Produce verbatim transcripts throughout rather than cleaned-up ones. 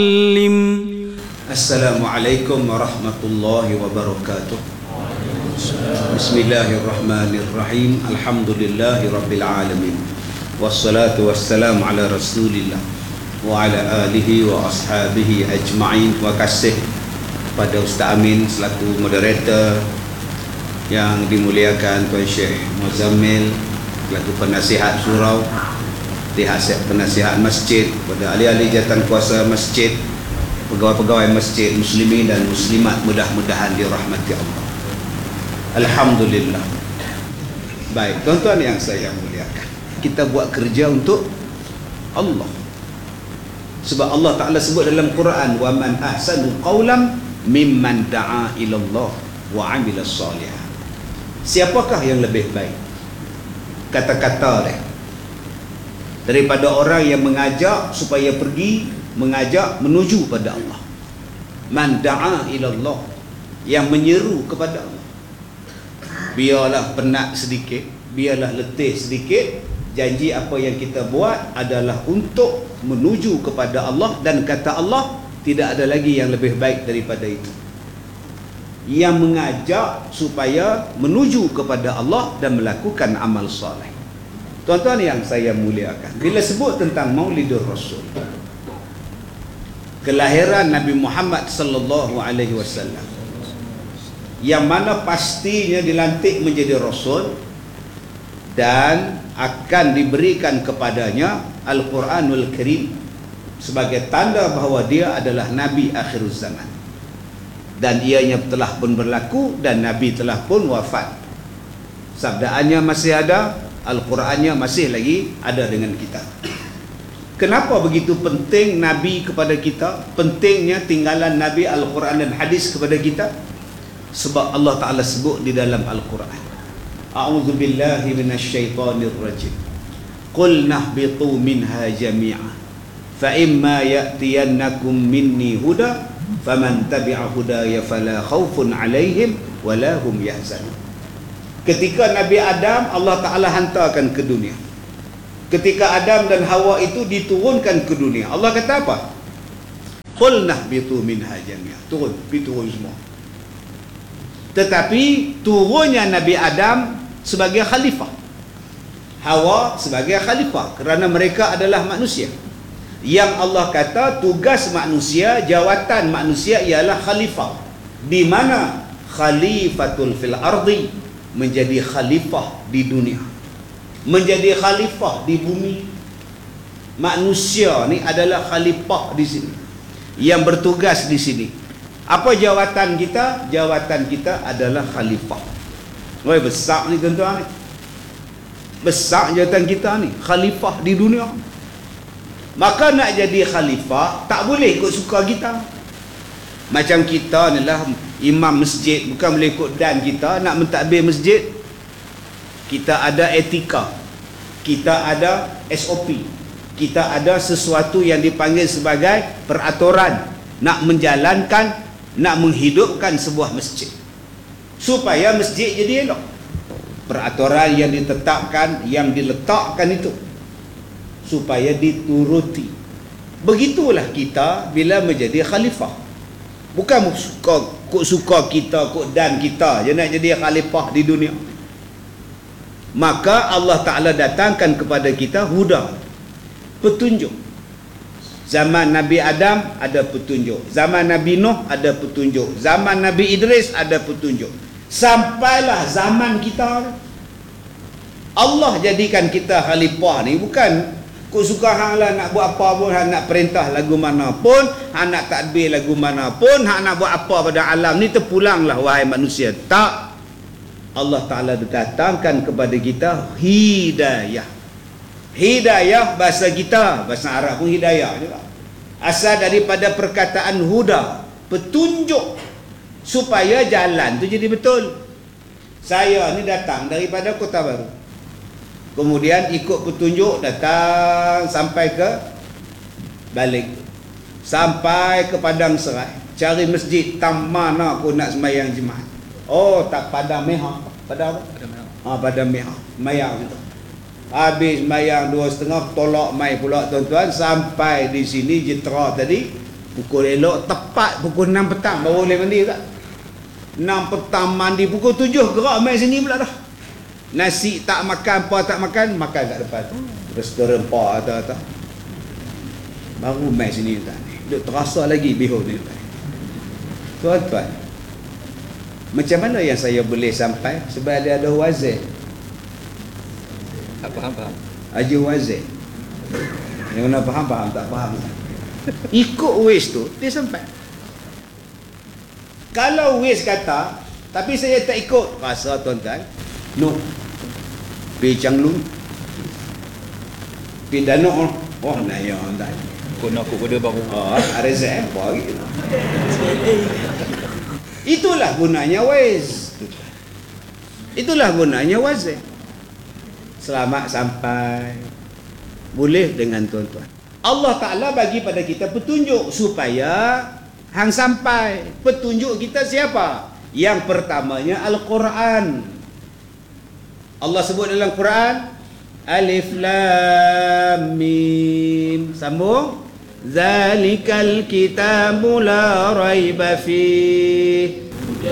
Assalamualaikum warahmatullahi wabarakatuh. Bismillahirrahmanirrahim. Alhamdulillahi rabbil alamin. Wassalatu wassalamu ala rasulillah wa ala alihi wa ashabihi ajma'in. Terima kasih pada Ustaz Amin selaku moderator, yang dimuliakan Tuan Syekh Muzammil selaku penasihat surau, Dihasiat penasihat masjid, pada ahli-ahli jawatan kuasa masjid, pegawai-pegawai masjid, muslimin dan muslimat, mudah-mudahan dirahmati Allah. Alhamdulillah. Baik, tuan-tuan yang saya muliakan, kita buat kerja untuk Allah. Sebab Allah Ta'ala sebut dalam Quran, wa man ahsanu qawlam mimman da'a ilallah wa amila salihah. Siapakah yang lebih baik kata-kata dia daripada orang yang mengajak supaya pergi, mengajak menuju pada Allah. Man da'a ilallah, yang menyeru kepada Allah. Biarlah penat sedikit, biarlah letih sedikit, janji apa yang kita buat adalah untuk menuju kepada Allah, dan kata Allah tidak ada lagi yang lebih baik daripada itu. Yang mengajak supaya menuju kepada Allah dan melakukan amal soleh. Tuan-tuan yang saya muliakan, bila sebut tentang Maulidur Rasul, kelahiran Nabi Muhammad sallallahu alaihi wasallam, yang mana pastinya dilantik menjadi Rasul dan akan diberikan kepadanya Al-Quranul Karim sebagai tanda bahawa dia adalah Nabi akhir zaman, dan ianya telah pun berlaku dan Nabi telah pun wafat. Sabdaannya masih ada, Al-Qurannya masih lagi ada dengan kita. Kenapa begitu penting Nabi kepada kita? Pentingnya tinggalan Nabi, Al-Quran dan hadis kepada kita. Sebab Allah Ta'ala sebut di dalam Al-Quran, A'udzu billahi minasyaitonir rajim. Qul nahbitu minha jami'a fa imma ya'tiyannakum minni huda faman tabi'a hudaya fala khaufun 'alaihim wala hum yahzanun. Ketika Nabi Adam Allah Ta'ala hantarkan ke dunia, ketika Adam dan Hawa itu diturunkan ke dunia, Allah kata apa? Qul nahbitu minha jami'a, turun, pergi turun semua. Tetapi turunnya Nabi Adam sebagai khalifah, Hawa sebagai khalifah, kerana mereka adalah manusia. Yang Allah kata tugas manusia, jawatan manusia ialah khalifah. Di mana khalifatul fil ardi, menjadi khalifah di dunia, menjadi khalifah di bumi. Manusia ni adalah khalifah di sini, yang bertugas di sini. Apa jawatan kita? Jawatan kita adalah khalifah. Woi, besar ni tuan-tuan ni. Besar jawatan kita ni, khalifah di dunia. Maka nak jadi khalifah tak boleh ikut suka kita. Macam kita ni lah imam masjid, bukan boleh ikut dan kita nak mentadbir masjid. Kita ada etika, kita ada S O P, kita ada sesuatu yang dipanggil sebagai peraturan nak menjalankan, nak menghidupkan sebuah masjid supaya masjid jadi elok. Peraturan yang ditetapkan, yang diletakkan itu supaya dituruti. Begitulah kita bila menjadi khalifah. Bukan suka, kok suka kita, kok dan kita je nak jadi khalifah di dunia. Maka Allah Ta'ala datangkan kepada kita huda, petunjuk. Zaman Nabi Adam ada petunjuk, zaman Nabi Nuh ada petunjuk, zaman Nabi Idris ada petunjuk, sampailah zaman kita. Allah jadikan kita khalifah ni bukan kau suka hang lah nak buat apa pun, hang nak perintah lagu mana pun, hang nak takbir lagu mana pun, hang nak buat apa pada alam ni, terpulanglah wahai manusia. Tak. Allah Ta'ala datangkan kepada kita hidayah. Hidayah bahasa kita, bahasa Arab pun hidayah juga. Asal daripada perkataan huda, petunjuk, supaya jalan tu jadi betul. Saya ni datang daripada Kota Baru, kemudian ikut petunjuk datang sampai ke balik, sampai ke Padang Serai, cari masjid tam mana aku nak sembahyang jemaah. Oh, tak Padang Merah, Padang apa? Padang Merah. Ah, Padang Merah, sembahyang itu. Habis sembahyang dua setengah, tolak mai pula tuan-tuan, sampai di sini Jitra tadi, Pukul elok tepat pukul enam petang baru boleh mandi tak? enam petang mandi, pukul tujuh gerak main sini pula dah. Nasi tak makan, apa tak makan, makan kat depan. Restoran apa atau-atau. Baru main sini tak ni. Duk terasa lagi bihun ni. Tuan-tuan, macam mana yang saya boleh sampai? Sebab dia ada wazir. Tak faham-faham. Haji wazir. Yang mana faham-faham, tak faham. Ikut ways tu, dia sampai. Kalau ways kata, tapi saya tak ikut, rasa tuan-tuan, no. Pergi Changlun. Pergi Danok. Oh, naya tak. Kena aku kuda baru. Oh, R Z apa lagi. Itulah gunanya ways. Itulah gunanya wazir. Selamat sampai. Boleh dengan tuan-tuan. Allah Ta'ala bagi pada kita petunjuk supaya hang sampai. Petunjuk kita siapa? Yang pertamanya Al-Quran. Allah sebut dalam Quran, Alif Lam Mim. Sambung. Zalikal kitabu la raiba fih.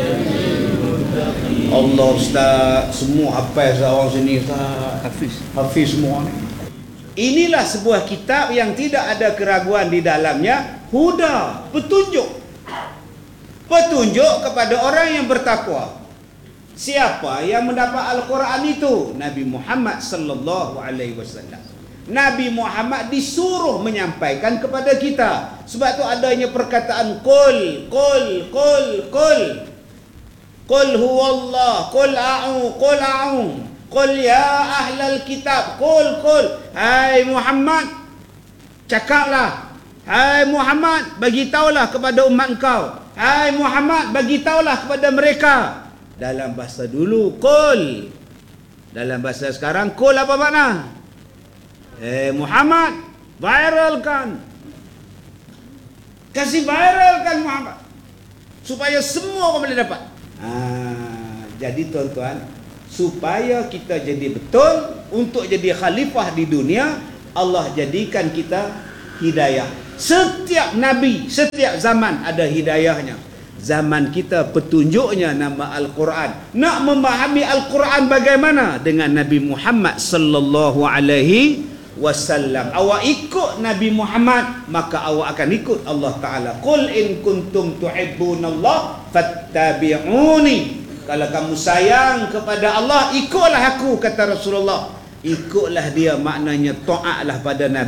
Allah Ustaz, semua hafaz orang sini Ustaz. Hafiz. Hafiz semua ni. Inilah sebuah kitab yang tidak ada keraguan di dalamnya, huda, petunjuk. Petunjuk kepada orang yang bertakwa. Siapa yang mendapat Al-Quran itu? Nabi Muhammad sallallahu alaihi wasallam. Nabi Muhammad disuruh menyampaikan kepada kita. Sebab tu adanya perkataan qul, qul, qul, qul. Qul huwallah, qul a'u, qul a'u. Qul ya ahlal kitab, qul, qul. Hai Muhammad, cakaplah. Hai Muhammad, bagi tahulah kepada umat engkau. Hai Muhammad, bagi tahulah kepada mereka. Dalam bahasa dulu, qul. Dalam bahasa sekarang, qul apa makna? Eh Muhammad, viralkan. Kasih viralkan Muhammad. Supaya semua orang boleh dapat. Ha, jadi tuan-tuan, supaya kita jadi betul untuk jadi khalifah di dunia, Allah jadikan kita hidayah. Setiap nabi, setiap zaman ada hidayahnya. Zaman kita petunjuknya nama Al-Quran. Nak memahami Al-Quran bagaimana? Dengan Nabi Muhammad sallallahu alaihi wasallam. Awak ikut Nabi Muhammad, maka awak akan ikut Allah Ta'ala. Qul in kuntum tuhibbunallah fattabi'uni. Kalau kamu sayang kepada Allah, ikutlah aku, kata Rasulullah. Ikutlah dia, maknanya taatlah pada Nabi.